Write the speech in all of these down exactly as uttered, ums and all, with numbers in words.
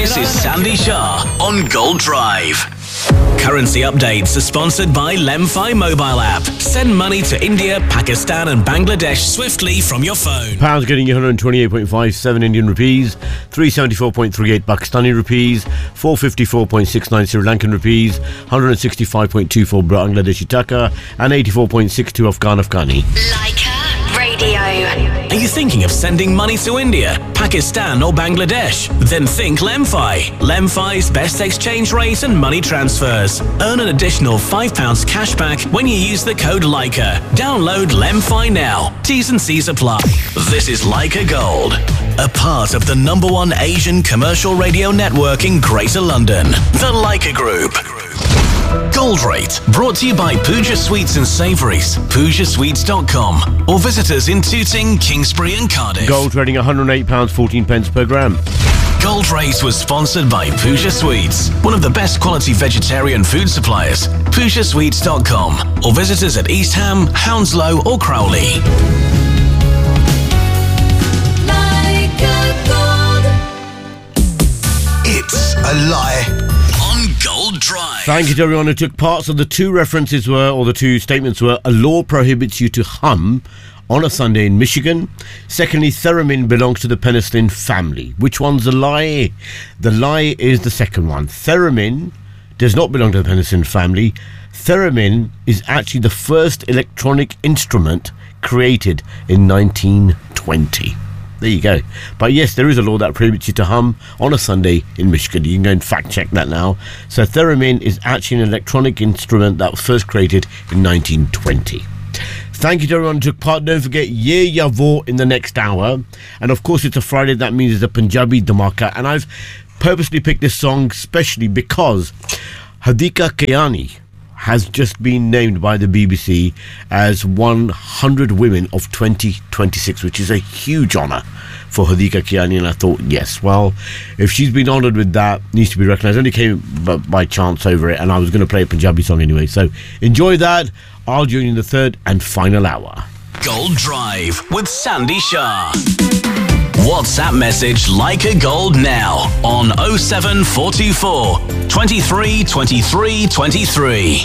This is Sandy Shah on Gold Drive. Currency updates are sponsored by Lemfi mobile app. Send money to India, Pakistan and Bangladesh swiftly from your phone. Pounds getting you one hundred twenty-eight point five seven Indian rupees, three seventy-four point three eight Pakistani rupees, four fifty-four point six nine Sri Lankan rupees, one hundred sixty-five point two four Bangladeshi taka and eighty-four point six two Afghan Afghani. Leica Radio. Are you thinking of sending money to India, Pakistan or Bangladesh? Then think Lemfi. Lemfi's best exchange rate and money transfers. Earn an additional five pounds cash back when you use the code Leica. Download Lemfi now. T's and C's apply. This is Leica Gold, a part of the number one Asian commercial radio network in Greater London, the Leica Group. Gold Rate, brought to you by Pooja Sweets and Savouries, pooja sweets dot com, or visit us in Tooting, Kingsbury and Cardiff. Gold trading one hundred eight pounds fourteen pence per gram. Gold Rate was sponsored by Pooja Sweets, one of the best quality vegetarian food suppliers, pooja sweets dot com, or visit us at East Ham, Hounslow or Crowley. It's a lie. Gold Drive. Thank you to everyone who took part. So the two references were, or the two statements were, a law prohibits you to hum on a Sunday in Michigan. Secondly, theremin belongs to the penicillin family. Which one's the lie? The lie is the second one. Theremin does not belong to the penicillin family. Theremin is actually the first electronic instrument created in nineteen twenty. There you go. But yes, there is a law that prohibits you to hum on a Sunday in Michigan. You can go and fact check that now. So theremin is actually an electronic instrument that was first created in nineteen twenty. Thank you to everyone who took part. Don't forget Ye Yavo in the next hour. And of course it's a Friday, that means it's a Punjabi Dhamaka. And I've purposely picked this song especially because Hadika Kiani has just been named by the B B C as one hundred women of twenty twenty-six, which is a huge honour for Hadika Kiani. And I thought, yes, well, if she's been honoured with that, needs to be recognised. I only came by, by chance over it, and I was going to play a Punjabi song anyway. So enjoy that. I'll join you in the third and final hour. Gold Drive with Sandy Shah. WhatsApp message Leica Gold now on oh seven four two four, twenty-three, twenty-three, twenty-three.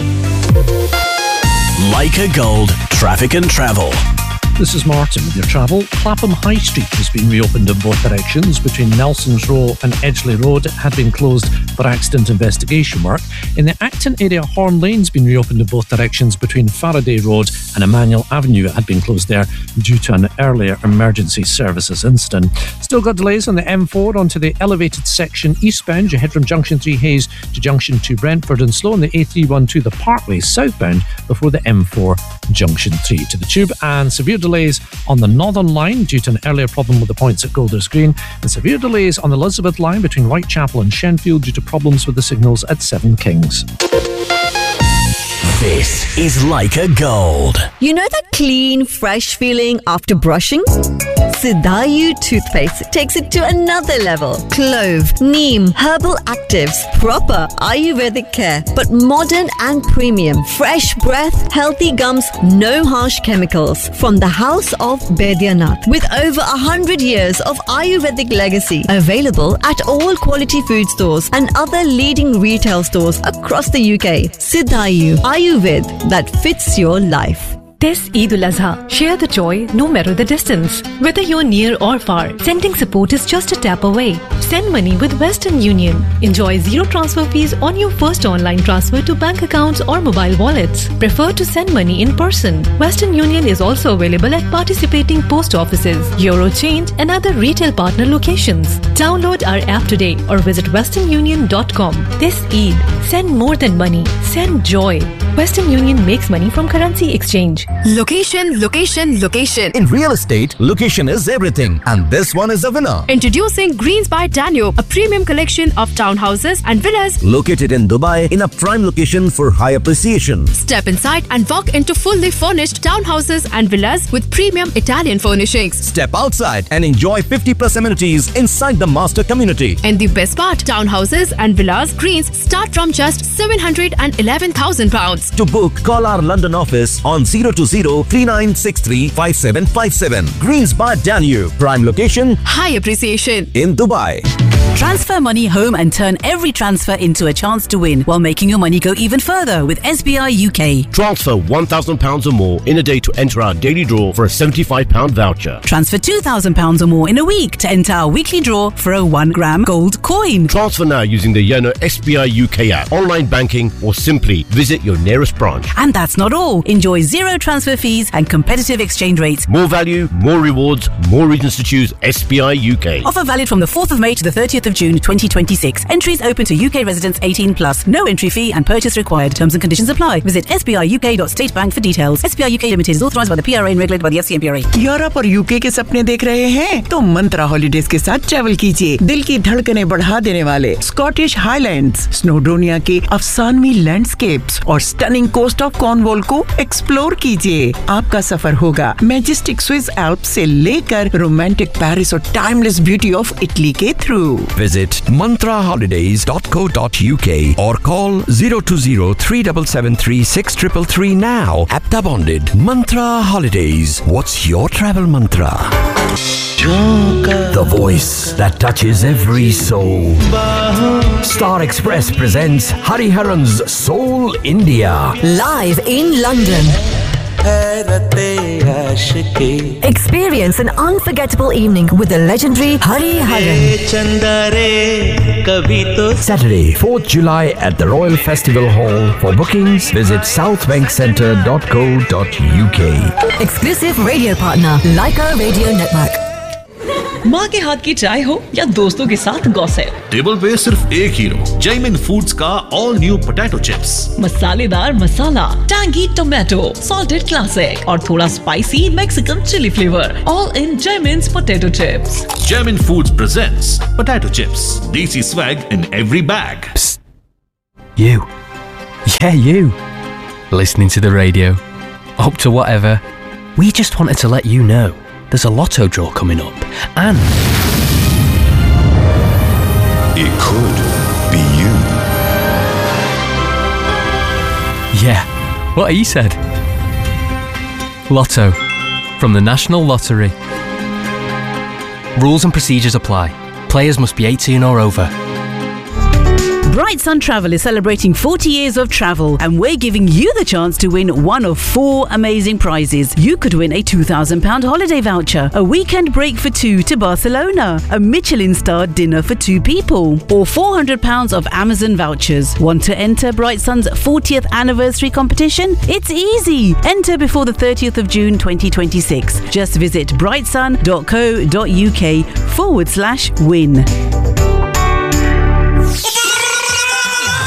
Leica Gold, traffic and travel. This is Martin with your travel. Clapham High Street has been reopened in both directions between Nelson's Row and Edgeley Road. It had been closed for accident investigation work. In the Acton area, Horn Lane's been reopened in both directions between Faraday Road and Emmanuel Avenue. It had been closed there due to an earlier emergency services incident. Still got delays on the M four onto the elevated section eastbound. You head from Junction three Hayes to Junction two Brentford, and slow on the A three twelve the Parkway southbound before the M four Junction three to the Tube, and severe delays on the Northern Line due to an earlier problem with the points at Golders Green, and severe delays on the Elizabeth Line between Whitechapel and Shenfield due to problems with the signals at Seven Kings. This is Leica Gold. You know that clean, fresh feeling after brushing? Sidayu toothpaste takes it to another level. Clove, neem, herbal actives, proper Ayurvedic care, but modern and premium. Fresh breath, healthy gums, no harsh chemicals. From the house of Baidyanath, with over a hundred years of Ayurvedic legacy, available at all quality food stores and other leading retail stores across the U K. Sidayu, Ayurved that fits your life. This Eid al-Azha, share the joy no matter the distance. Whether you're near or far, sending support is just a tap away. Send money with Western Union. Enjoy zero transfer fees on your first online transfer to bank accounts or mobile wallets. Prefer to send money in person. Western Union is also available at participating post offices, Eurochange and other retail partner locations. Download our app today or visit western union dot com. This Eid, send more than money. Send joy. Western Union makes money from currency exchange. Location, location, location. In real estate, location is everything. And this one is a winner. Introducing Greens by Danube, a premium collection of townhouses and villas located in Dubai in a prime location for high appreciation. Step inside and walk into fully furnished townhouses and villas with premium Italian furnishings. Step outside and enjoy fifty plus amenities inside the master community. And the best part, townhouses and villas Greens start from just seven hundred eleven thousand pounds. To book, call our London office on zero two zero, three nine six three, five seven five seven. Greens by Danube. Prime location, high appreciation in Dubai. Transfer money home and turn every transfer into a chance to win while making your money go even further with S B I U K. Transfer one thousand pounds or more in a day to enter our daily draw for a seventy-five pound voucher. Transfer two thousand pounds or more in a week to enter our weekly draw for a one gram gold coin. Transfer now using the Yono S B I U K app, online banking, or simply visit your nearest branch. And that's not all. Enjoy zero transfer fees and competitive exchange rates. More value, more rewards, more reasons to choose S B I U K. Offer valid from the fourth of May to the thirtieth of June twenty twenty-six. Entries open to U K residents eighteen plus. No entry fee and purchase required. Terms and conditions apply. Visit s b i u k dot state bank for details. S B I U K Limited is authorized by the P R A and regulated by the F C M P R A. Europe और UK के सपने देख रहे हैं तो मंत्रा holidays के साथ travel कीजिए। दिल की धड़कनें बढ़ा देने वाले स्कॉटिश हाईलैंड्स, स्नोडोनिया के अफसानवी लैंडस्केप्स और स्टनिंग कोस्ट ऑफ कॉर्नवॉल को एक्सप्लोर कीजिए। आपका सफर होगा मैजेस्टिक स्विस एल्प्स से लेकर रोमांटिक पेरिस और टाइमलेस ब्यूटी ऑफ इटली के through. Visit mantra holidays dot co dot u k or call zero two zero three seven seven three six three three now. Apta bonded. Mantra Holidays. What's your travel mantra? The voice that touches every soul. Star Express presents Hariharan's Soul India. Live in London. Experience an unforgettable evening with the legendary Hari Haran. Saturday, fourth July at the Royal Festival Hall. For bookings, visit southbankcentre dot co dot u k. Exclusive radio partner, Leica Radio Network. माँ के हाथ की चाय हो या दोस्तों के साथ गॉसिप, टेबल पे सिर्फ एक हीरो, जैमिन फूड्स का ऑल न्यू पोटैटो चिप्स। मसालेदार मसाला, टैंगी टोमेटो, सॉल्टेड क्लासिक और थोड़ा spicy Mexican chilli flavour, all in जैमिन्स potato chips. Jaimin Foods presents potato chips. Desi swag in every bag. Psst. You. Yeah, you. Listening to the radio. Up to whatever. We just wanted to let you know there's a lotto draw coming up, and it could be you. Yeah, what he said. Lotto from the National Lottery. Rules and procedures apply. Players must be eighteen or over. Bright Sun Travel is celebrating forty years of travel, and we're giving you the chance to win one of four amazing prizes. You could win a two thousand pound holiday voucher, a weekend break for two to Barcelona, a Michelin-starred dinner for two people, or four hundred pounds of Amazon vouchers. Want to enter Bright Sun's fortieth anniversary competition? It's easy. Enter before the thirtieth of June twenty twenty-six. Just visit brightsun dot co dot u k forward slash win.